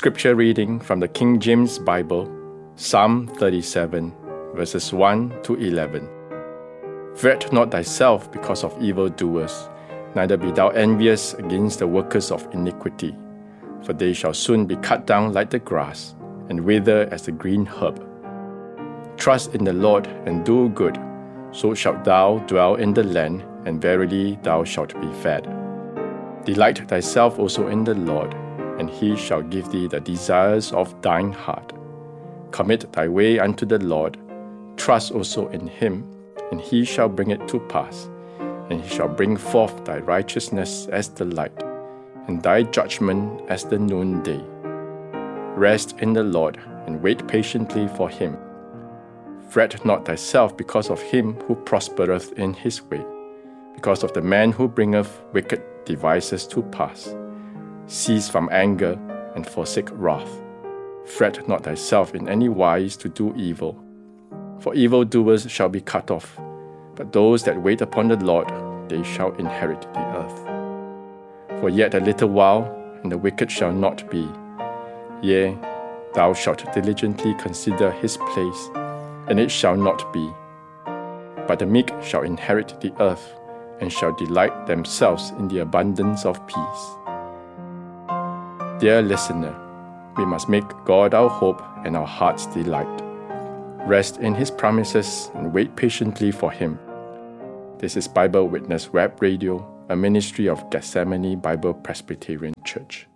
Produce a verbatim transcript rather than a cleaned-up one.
Scripture reading from the King James Bible, Psalm thirty-seven, verses one to eleven. Fret not thyself because of evildoers, neither be thou envious against the workers of iniquity, for they shall soon be cut down like the grass, and wither as the green herb. Trust in the Lord and do good, so shalt thou dwell in the land, and verily thou shalt be fed. Delight thyself also in the Lord, and he shall give thee the desires of thine heart. Commit thy way unto the Lord, trust also in him, and he shall bring it to pass. And he shall bring forth thy righteousness as the light, and thy judgment as the noonday. Rest in the Lord, and wait patiently for him. Fret not thyself because of him who prospereth in his way, because of the man who bringeth wicked devices to pass. Cease from anger, and forsake wrath. Fret not thyself in any wise to do evil, for evildoers shall be cut off, but those that wait upon the Lord, they shall inherit the earth. For yet a little while, and the wicked shall not be. Yea, thou shalt diligently consider his place, and it shall not be. But the meek shall inherit the earth, and shall delight themselves in the abundance of peace. Dear listener, we must make God our hope and our heart's delight. Rest in his promises and wait patiently for him. This is Bible Witness Web Radio, a ministry of Gethsemane Bible Presbyterian Church.